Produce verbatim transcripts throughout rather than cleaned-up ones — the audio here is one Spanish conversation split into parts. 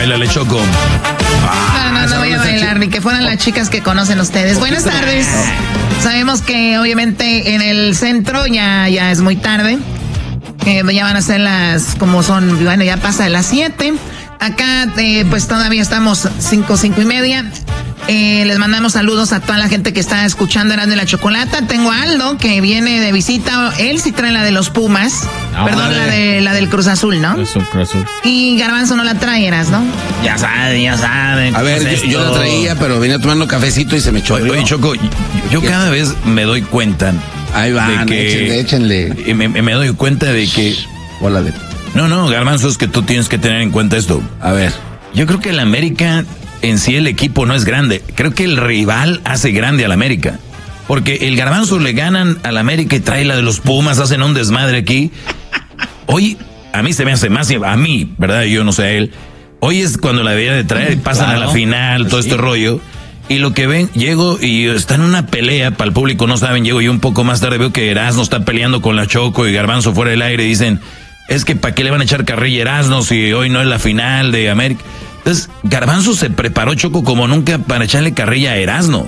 Báilale, Choco. Ah, no, no, no voy a bailar, ni que fueran las chicas que conocen ustedes. Buenas tardes. Sabemos que obviamente en el centro ya, ya es muy tarde. Eh, ya van a ser las, como son, bueno, ya pasa de las siete. Acá, eh, pues todavía estamos cinco, cinco y media. Eh, les mandamos saludos a toda la gente que está escuchando Erasmo y la Chocolata. Tengo a Aldo, que viene de visita. Él sí trae la de los Pumas. Ah, Perdón, vale. la de la del Cruz Azul, ¿no? Cruz Azul, Cruz Azul. Y Garbanzo no la traeras, ¿no? Ya saben, ya saben. A ver, yo, yo la traía, pero venía tomando cafecito y se me echó. Oye, Choco, yo, yo cada vez me doy cuenta. Ahí van, de que, échenle, échenle. Me, me doy cuenta de que... Hola de... No, no, Garbanzo, es que tú tienes que tener en cuenta esto. A ver. Yo creo que el América... En sí el equipo no es grande. Creo que el rival hace grande al América. Porque el Garbanzo le ganan al América y trae la de los Pumas, hacen un desmadre aquí. Hoy, a mí se me hace más, a mí, ¿verdad? Yo no sé a él. Hoy es cuando la debería de traer, pasan claro. a la final, todo sí. este rollo. Y lo que ven, llego y está en una pelea, para el público no saben, llego yo un poco más tarde, veo que Erasmo está peleando con la Choco y Garbanzo fuera del aire y dicen, es que ¿para qué le van a echar carrilla a Erasmo si hoy no es la final de América? Entonces, Garbanzo se preparó, Choco, como nunca para echarle carrilla a Erasmo.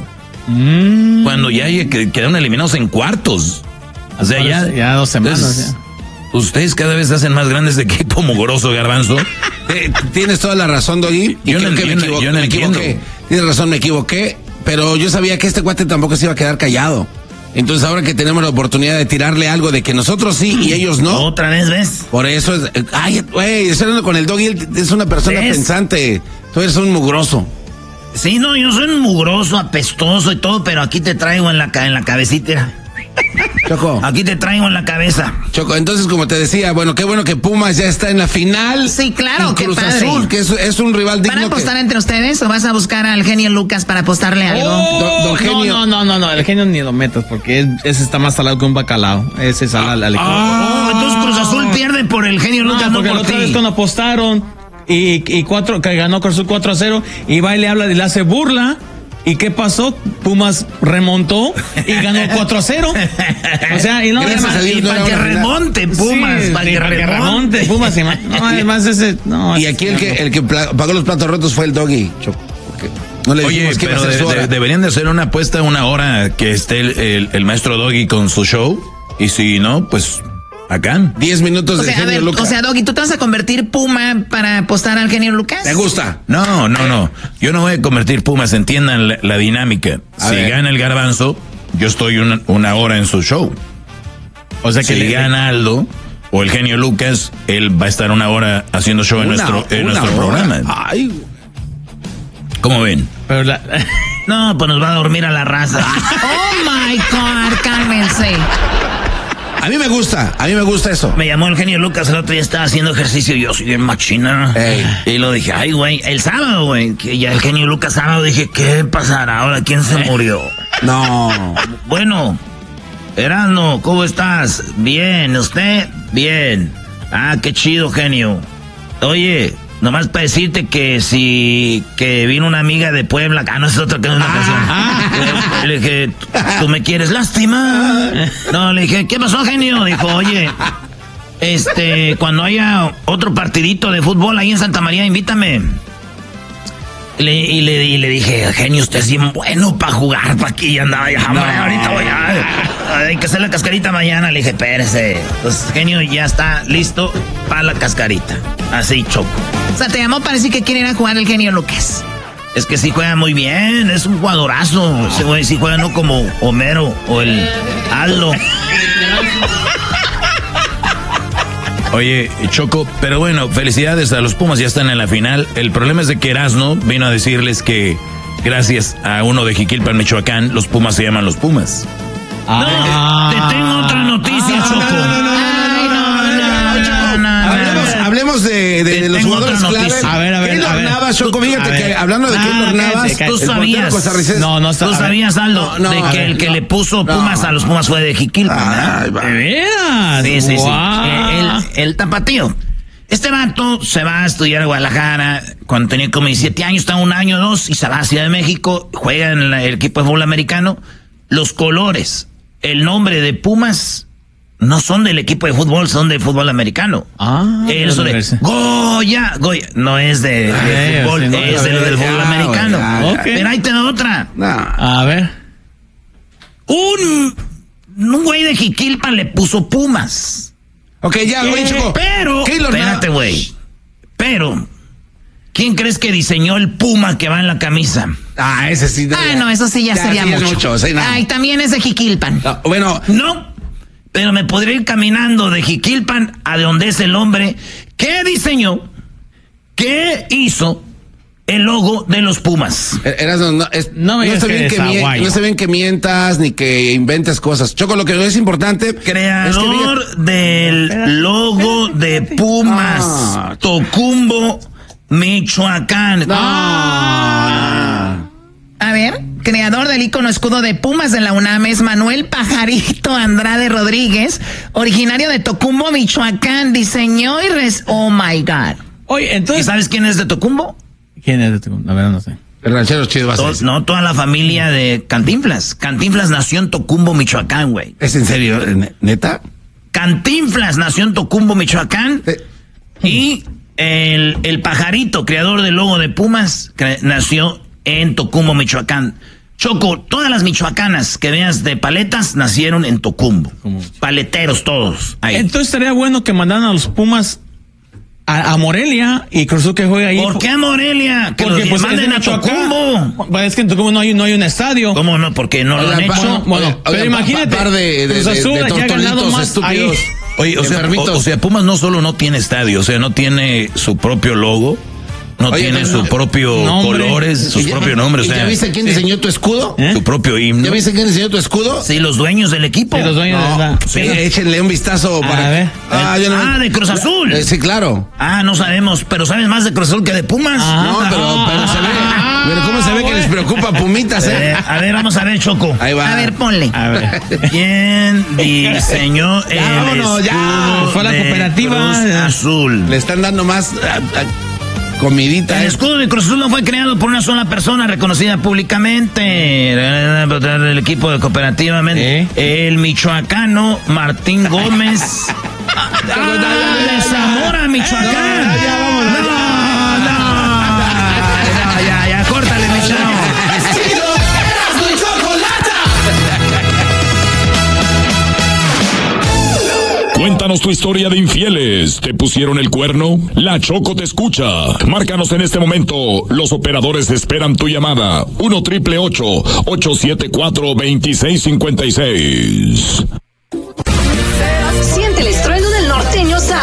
Mm. Cuando ya quedaron eliminados en cuartos. O sea, ya... Ya dos semanas, entonces, ya. Ustedes cada vez hacen más grandes de equipo mugroso, Garbanzo. eh, Tienes toda la razón, Doggy. Y yo creo no, que yo me, no, equivo yo no me equivoqué. Tienes razón, me equivoqué. Pero yo sabía que este cuate tampoco se iba a quedar callado. Entonces ahora que tenemos la oportunidad de tirarle algo de que nosotros sí y ellos no. Otra vez, ¿ves? Por eso es... Ay, güey, estoy hablando con el Doggy, él es una persona ¿ves? pensante. Tú eres un mugroso. Sí, no, yo soy un mugroso, apestoso y todo, pero aquí te traigo en la, en la cabecita. Choco. Aquí te traigo en la cabeza. Choco, entonces como te decía, bueno, qué bueno que Pumas ya está en la final. Sí, claro, Cruz qué padre. Azul, que es, es un rival digno. ¿Van a apostar que... entre ustedes o vas a buscar al genio Lucas para apostarle algo? Oh, don, don genio. No, no, no, no, el genio ni lo metas porque es, ese está más salado que un bacalao. Ese es al, al equipo. Oh, entonces Cruz Azul pierde por el genio Lucas, no, porque no por la otra ti. vez cuando apostaron y, y cuatro, que ganó Cruz Azul cuatro a cero y va y le habla y le hace burla. ¿Y qué pasó? Pumas remontó y ganó cuatro a cero. O sea, y no, además, y no para que remonte Pumas, sí, para que remonte. remonte Pumas. Y, no, además ese... No, y aquí el que, el que pagó los platos rotos fue el Doggy, Choco. No le Oye, pero de, de, deberían de hacer una apuesta una hora que esté el, el, el maestro Doggy con su show. Y si no, pues... Acá. Diez minutos o de sea, genio a ver, Lucas. O sea, Doggy, ¿tú te vas a convertir Puma para apostar al genio Lucas? ¿Te gusta? No, no, no. Yo no voy a convertir Pumas, entiendan la, la dinámica. A si ver. gana el Garbanzo, yo estoy una, una hora en su show. O sea que si le gana Aldo o el genio Lucas, él va a estar una hora haciendo show una, en nuestro, en nuestro programa. Ay. ¿Cómo ven? Pero la... No, pues nos va a dormir a la raza. Oh my God, cálmense. A mí me gusta, a mí me gusta eso. Me llamó el genio Lucas, el otro día estaba haciendo ejercicio y yo soy bien machina. Ey. Y lo dije, ay, güey, el sábado, güey, que ya el genio Lucas sábado dije, ¿qué pasará ahora? ¿Quién se murió? No. Bueno, Erasmo, ¿cómo estás? Bien, ¿usted? Bien. Ah, qué chido, genio. Oye, nomás para decirte que si que vino una amiga de Puebla, ah, no es otra que es una ah, canción. Ah. Le, le dije, ¿tú me quieres lástima? No, le dije, ¿qué pasó, genio? Dijo, oye, este, cuando haya otro partidito de fútbol ahí en Santa María, invítame. Y le, y le, y le dije, genio, usted es bien bueno para jugar, para aquí, andaba ya, no. ahorita voy a, hay que hacer la cascarita mañana. Le dije, espérese. Entonces, genio, ya está listo para la cascarita. Así, Choco. O sea, te llamó para decir que quiere ir a jugar el genio Lucas. Es que sí juega muy bien, es un jugadorazo. Ese güey sí juega no como Homero o el Aldo. Oye, Choco, pero bueno, felicidades a los Pumas, ya están en la final. El problema es de que Erasmo vino a decirles que gracias a uno de Jiquilpan, Michoacán, los Pumas se llaman los Pumas. Ah. No, te tengo otra noticia, ah, Choco. No, no, no, no, no, no, no, no, no, no. Hablemos, hablemos de, de, de los jugadores clave. A ver, a ver, Keylor a ver. Navas, Choco, fíjate que ver. hablando de ah, Keylor Navas, tú sabías, no, no, tú sabías, Aldo, no, no, de que ver, el que no, le puso Pumas no, a los Pumas fue de Jiquilpan. ¿De veras? Sí, sí, wow. sí. El, el tapatío. Este vato se va a estudiar a Guadalajara cuando tenía como diecisiete años, está un año o dos, y se va a Ciudad de México, juega en el equipo de fútbol americano. Los colores, el nombre de Pumas no son del equipo de fútbol, son de fútbol americano. Ah, eso de Goya, Goya, no es de, de Ay, fútbol, sí, no, es de lo del fútbol ya, americano. ya, ya. Pero ahí te da otra. No. A ver. Un, un güey de Jiquilpan le puso Pumas. Ok, ya, güey, Choco. Pero, Keylor espérate, Navas. güey. Pero, ¿quién crees que diseñó el Puma que va en la camisa? Ah, ese sí. Ah, no, eso sí ya, sería sí es mucho. sí, no. Ay, también es de Jiquilpan. No, bueno, No, pero me podría ir caminando de Jiquilpan a de donde es el hombre que diseñó, que hizo el logo de los Pumas. Eras, no, no, es, No no, me digas está que bien es que mie- aguayo. no está bien que mientas ni que inventes cosas. Choco, lo que es importante Creador es que digas- del logo de Pumas, Ah. Tocumbo, Michoacán. Ah. A ver, creador del ícono escudo de Pumas de la UNAM es Manuel Pajarito Andrade Rodríguez, originario de Tocumbo, Michoacán, diseñó y res... Oh, my God. Oye, ¿Y entonces... sabes quién es de Tocumbo? ¿Quién es de tu? A ver, no sé. El ranchero chido va a To- ser. no, toda la familia de Cantinflas. Cantinflas nació en Tocumbo, Michoacán, güey. ¿Es en serio? ¿Ne- ¿Neta? Cantinflas nació en Tocumbo, Michoacán. Sí. Y el, el Pajarito, creador del logo de Pumas, cre- nació en Tocumbo, Michoacán. Choco, todas las michoacanas que veas de paletas nacieron en Tocumbo. Paleteros todos. Ahí. Entonces estaría bueno que mandaran a los Pumas a, a Morelia y Cruz Azul que juegue ahí. ¿Por qué a Morelia? Que Porque los pues manden es a en Michoacán. Tocumbo. Pues es que en Tocumbo no hay, no hay un estadio. ¿Cómo no? Porque no lo Oigan, han pa- hecho. Bueno, Oigan, pero oigan, imagínate, pa- par de, de, Cruz de- Azul de ya ha ganado tortolitos más estúpidos. ahí. Oye, o sea, enfermitos. o, o sea, Pumas no solo no tiene estadio, o sea, no tiene su propio logo, no Oye, tiene pero su no- propio nombre. colores, sus ¿Y ya- propios nombres, ¿y o sea, ¿Ya viste quién diseñó tu escudo? ¿Eh? su propio himno. ¿Ya viste quién diseñó tu escudo? Sí, los dueños del equipo. Sí, los dueños No, de la... sí, échenle un vistazo A para. ver. Ah, yo no- Ah, de Cruz Azul. Eh, sí, claro. Ah, no sabemos, pero sabes más de Cruz Azul que de Pumas. Ah. No, pero, pero se ve. Pero cómo se ve que les preocupa Pumitas, Eh, eh. a ver, vamos a ver, Choco. Ahí va. A ver, ponle. A ver. ¿Quién diseñó el vámonos, ya. escudo Fue la de cooperativa. Cruz Azul? Le están dando más ah, ah, comidita. El eh. escudo de Cruz Azul no fue creado por una sola persona reconocida públicamente. El equipo de cooperativamente. El michoacano Martín Gómez. Ah, de Zamora, Michoacán. No, ya, vámonos. No, no. Ya, ya, ya, córtale, mi chavo. Cuéntanos tu historia de infieles. ¿Te pusieron el cuerno? La Choco te escucha. Márcanos en este momento. Los operadores esperan tu llamada. uno triple ocho, ocho siete cuatro, dos seis cinco seis.